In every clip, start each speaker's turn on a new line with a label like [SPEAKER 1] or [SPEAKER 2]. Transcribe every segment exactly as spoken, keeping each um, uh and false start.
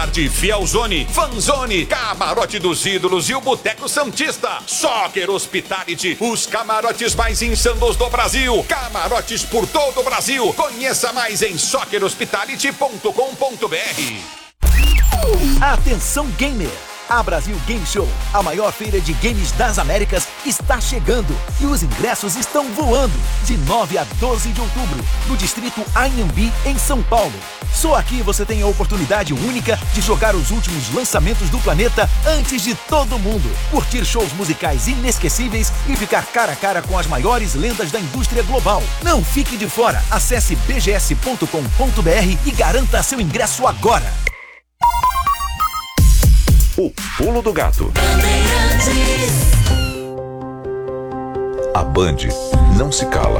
[SPEAKER 1] Tarde, Fielzone, Fanzone, Camarote dos Ídolos e o Boteco Santista. Soccer Hospitality, os camarotes mais insanos do Brasil. Camarotes por todo o Brasil. Conheça mais em soccer hospitality ponto com ponto b r.
[SPEAKER 2] Atenção gamer! A Brasil Game Show, a maior feira de games das Américas, está chegando e os ingressos estão voando. De nove a doze de outubro, no distrito Anhembi, em São Paulo. Só aqui você tem a oportunidade única de jogar os últimos lançamentos do planeta antes de todo mundo. Curtir shows musicais inesquecíveis e ficar cara a cara com as maiores lendas da indústria global. Não fique de fora. Acesse b g s ponto com ponto b r e garanta seu ingresso agora.
[SPEAKER 3] O Pulo do Gato. A Band não se cala.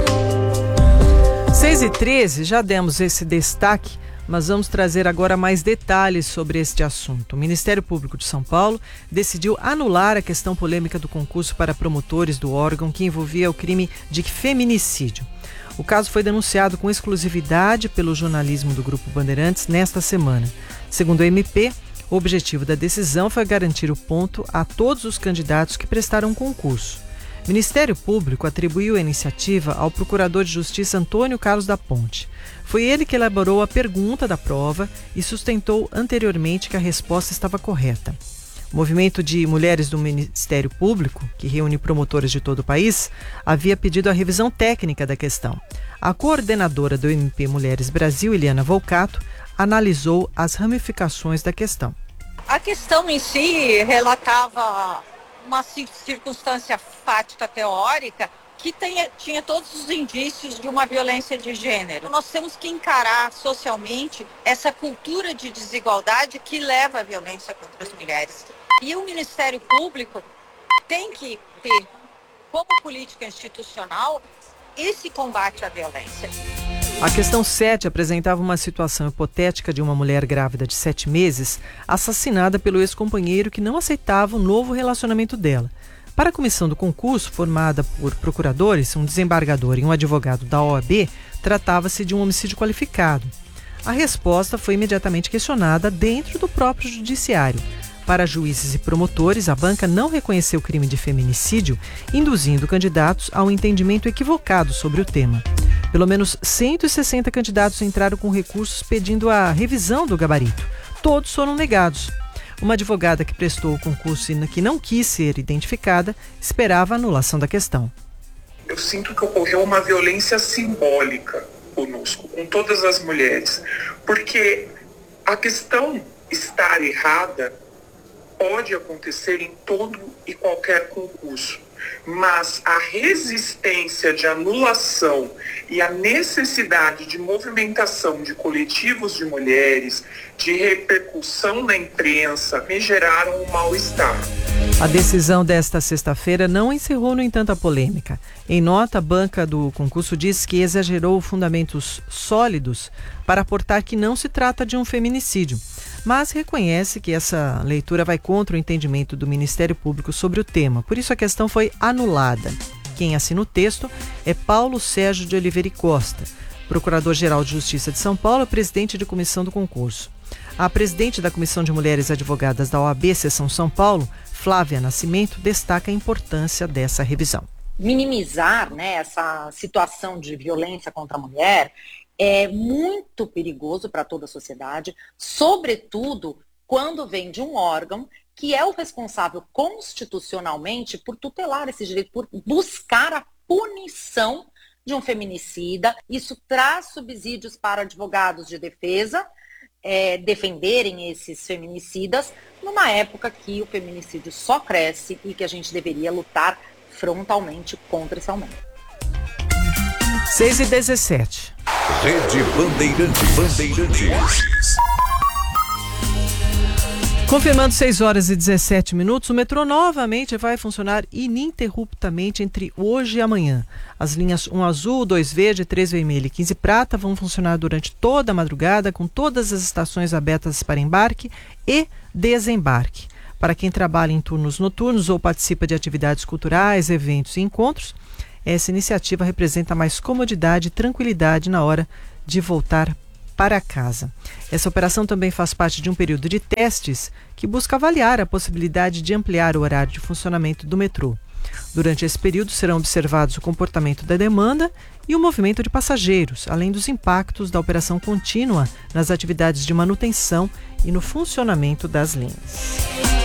[SPEAKER 4] seis e treze, já demos esse destaque, mas vamos trazer agora mais detalhes sobre este assunto. O Ministério Público de São Paulo decidiu anular a questão polêmica do concurso para promotores do órgão que envolvia o crime de feminicídio. O caso foi denunciado com exclusividade pelo jornalismo do Grupo Bandeirantes nesta semana. Segundo o M P, o objetivo da decisão foi garantir o ponto a todos os candidatos que prestaram concurso. O Ministério Público atribuiu a iniciativa ao Procurador de Justiça Antônio Carlos da Ponte. Foi ele que elaborou a pergunta da prova e sustentou anteriormente que a resposta estava correta. O movimento de mulheres do Ministério Público, que reúne promotores de todo o país, havia pedido a revisão técnica da questão. A coordenadora do M P Mulheres Brasil, Eliana Volcato, analisou as ramificações da questão.
[SPEAKER 5] A questão em si relatava uma circunstância fática teórica que tenha, tinha todos os indícios de uma violência de gênero. Nós temos que encarar socialmente essa cultura de desigualdade que leva à violência contra as mulheres. E o Ministério Público tem que ter, como política institucional, esse combate à violência.
[SPEAKER 4] A questão sete apresentava uma situação hipotética de uma mulher grávida de sete meses assassinada pelo ex-companheiro que não aceitava o novo relacionamento dela. Para a comissão do concurso, formada por procuradores, um desembargador e um advogado da O A B, tratava-se de um homicídio qualificado. A resposta foi imediatamente questionada dentro do próprio judiciário. Para juízes e promotores, a banca não reconheceu o crime de feminicídio, induzindo candidatos a um entendimento equivocado sobre o tema. Pelo menos cento e sessenta candidatos entraram com recursos pedindo a revisão do gabarito. Todos foram negados. Uma advogada que prestou o concurso e que não quis ser identificada esperava a anulação da questão.
[SPEAKER 6] Eu sinto que ocorreu uma violência simbólica conosco, com todas as mulheres, porque a questão estar errada pode acontecer em todo e qualquer concurso, mas a resistência de anulação e a necessidade de movimentação de coletivos de mulheres, de repercussão na imprensa, me geraram um mal-estar.
[SPEAKER 4] A decisão desta sexta-feira não encerrou, no entanto, a polêmica. Em nota, a banca do concurso diz que exagerou fundamentos sólidos para aportar que não se trata de um feminicídio, mas reconhece que essa leitura vai contra o entendimento do Ministério Público sobre o tema. Por isso a questão foi anulada. Quem assina o texto é Paulo Sérgio de Oliveira e Costa, Procurador-Geral de Justiça de São Paulo e presidente de comissão do concurso. A presidente da Comissão de Mulheres Advogadas da O A B, Seção São Paulo, Flávia Nascimento, destaca a importância dessa revisão.
[SPEAKER 7] Minimizar, né, essa situação de violência contra a mulher é muito perigoso para toda a sociedade, sobretudo quando vem de um órgão que é o responsável constitucionalmente por tutelar esse direito, por buscar a punição de um feminicida. Isso traz subsídios para advogados de defesa é, defenderem esses feminicidas, numa época que o feminicídio só cresce e que a gente deveria lutar frontalmente contra esse aumento.
[SPEAKER 4] seis e dezessete.
[SPEAKER 3] Rede Bandeirantes. Bandeirantes.
[SPEAKER 4] Confirmando seis horas e dezessete minutos, o metrô novamente vai funcionar ininterruptamente entre hoje e amanhã. As linhas um azul, dois verde, três vermelho e quinze prata vão funcionar durante toda a madrugada, com todas as estações abertas para embarque e desembarque. Para quem trabalha em turnos noturnos ou participa de atividades culturais, eventos e encontros, essa iniciativa representa mais comodidade e tranquilidade na hora de voltar para casa. Essa operação também faz parte de um período de testes que busca avaliar a possibilidade de ampliar o horário de funcionamento do metrô. Durante esse período serão observados o comportamento da demanda e o movimento de passageiros, além dos impactos da operação contínua nas atividades de manutenção e no funcionamento das linhas.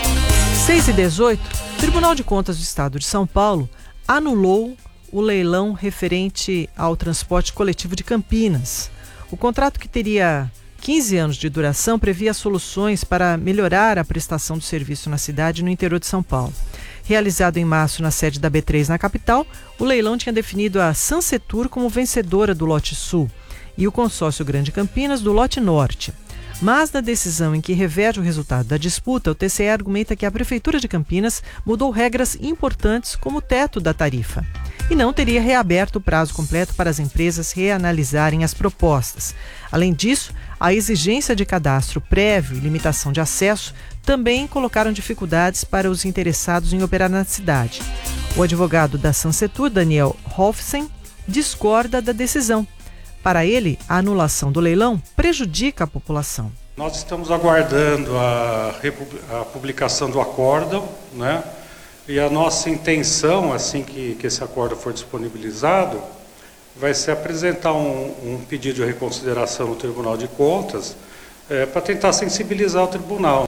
[SPEAKER 4] seis e dezoito, o Tribunal de Contas do Estado de São Paulo anulou o leilão referente ao transporte coletivo de Campinas. O contrato, que teria quinze anos de duração, previa soluções para melhorar a prestação do serviço na cidade e no interior de São Paulo. Realizado em março na sede da B três na capital, o leilão tinha definido a Sansetur como vencedora do lote sul e o consórcio Grande Campinas do lote norte. Mas na decisão em que reverte o resultado da disputa, o T C E argumenta que a Prefeitura de Campinas mudou regras importantes como o teto da tarifa e não teria reaberto o prazo completo para as empresas reanalisarem as propostas. Além disso, a exigência de cadastro prévio e limitação de acesso também colocaram dificuldades para os interessados em operar na cidade. O advogado da Sansetur, Daniel Hofsen, discorda da decisão. Para ele, a anulação do leilão prejudica a população.
[SPEAKER 8] Nós estamos aguardando a, a publicação do acórdão, né? E a nossa intenção, assim que, que esse acórdão for disponibilizado, vai ser apresentar um, um pedido de reconsideração no Tribunal de Contas é, para tentar sensibilizar o tribunal.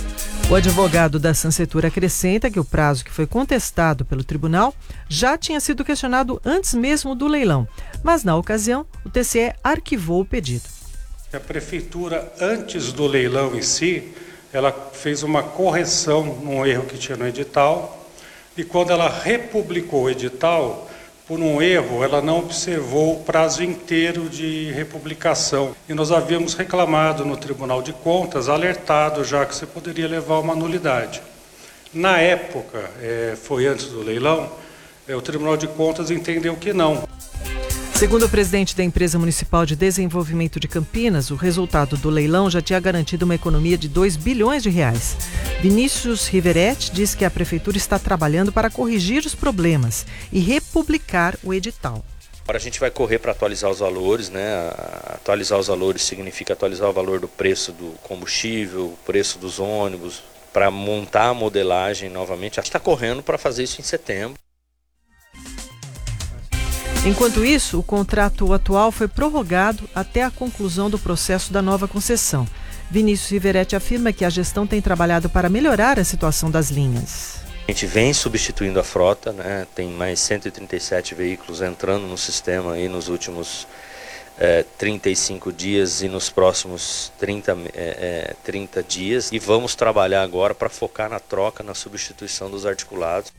[SPEAKER 4] O advogado da Sansetur acrescenta que o prazo que foi contestado pelo tribunal já tinha sido questionado antes mesmo do leilão, mas na ocasião o T C E arquivou o pedido.
[SPEAKER 8] A prefeitura, antes do leilão em si, ela fez uma correção num erro que tinha no edital, e quando ela republicou o edital, por um erro, ela não observou o prazo inteiro de republicação. E nós havíamos reclamado no Tribunal de Contas, alertado já que você poderia levar uma nulidade. Na época, é, foi antes do leilão, é, o Tribunal de Contas entendeu que não.
[SPEAKER 4] Segundo o presidente da Empresa Municipal de Desenvolvimento de Campinas, o resultado do leilão já tinha garantido uma economia de dois bilhões de reais. Vinícius Riveretti diz que a prefeitura está trabalhando para corrigir os problemas e republicar o edital.
[SPEAKER 9] Agora a gente vai correr para atualizar os valores, né? Atualizar os valores significa atualizar o valor do preço do combustível, o preço dos ônibus, para montar a modelagem novamente. A gente está correndo para fazer isso em setembro.
[SPEAKER 4] Enquanto isso, o contrato atual foi prorrogado até a conclusão do processo da nova concessão. Vinícius Riveretti afirma que a gestão tem trabalhado para melhorar a situação das linhas.
[SPEAKER 9] A gente vem substituindo a frota, né? Tem mais cento e trinta e sete veículos entrando no sistema aí nos últimos é, trinta e cinco dias e nos próximos trinta, é, é, trinta dias. E vamos trabalhar agora para focar na troca, na substituição dos articulados.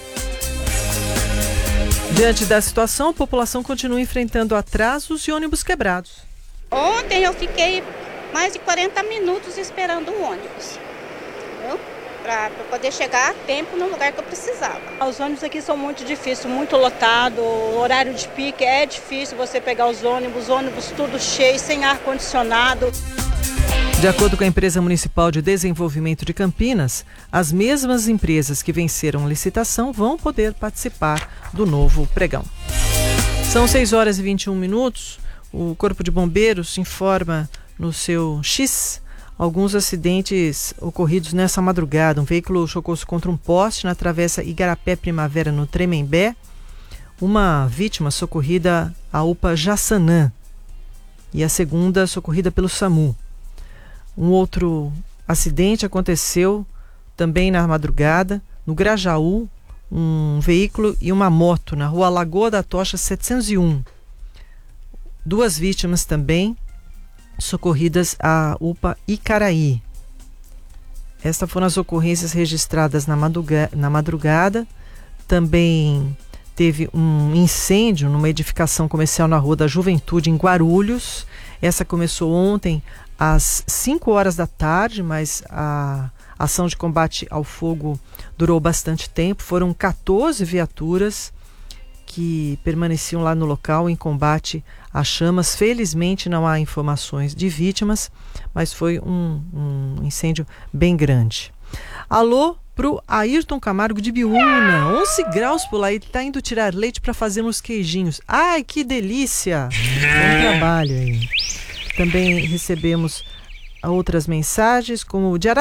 [SPEAKER 4] Diante da situação, a população continua enfrentando atrasos e ônibus quebrados.
[SPEAKER 10] Ontem eu fiquei mais de quarenta minutos esperando o ônibus, entendeu? Para poder chegar a tempo no lugar que eu precisava.
[SPEAKER 11] Os ônibus aqui são muito difíceis, muito lotado, o horário de pique é difícil você pegar os ônibus, ônibus tudo cheio, sem ar-condicionado.
[SPEAKER 4] De acordo com a Empresa Municipal de Desenvolvimento de Campinas, as mesmas empresas que venceram a licitação vão poder participar do novo pregão. São seis horas e vinte e um minutos. O Corpo de Bombeiros informa no seu X alguns acidentes ocorridos nessa madrugada. Um veículo chocou-se contra um poste na travessa Igarapé Primavera, no Tremembé. Uma vítima socorrida à U P A Jaçanã e a segunda socorrida pelo SAMU. Um outro acidente aconteceu também na madrugada, no Grajaú, um veículo e uma moto na rua Lagoa da Tocha setecentos e um. Duas vítimas também socorridas à U P A Icaraí. Estas foram as ocorrências registradas na madruga- na madrugada. Também teve um incêndio numa edificação comercial na Rua da Juventude, em Guarulhos. Essa começou ontem às cinco horas da tarde, mas a ação de combate ao fogo durou bastante tempo. Foram quatorze viaturas que permaneciam lá no local em combate às chamas. Felizmente não há informações de vítimas, mas foi um, um incêndio bem grande. Alô pro Ayrton Camargo de Biúna, onze graus por lá, ele está indo tirar leite para fazer uns queijinhos. Ai, que delícia! Bom trabalho aí. Também recebemos outras mensagens, como o de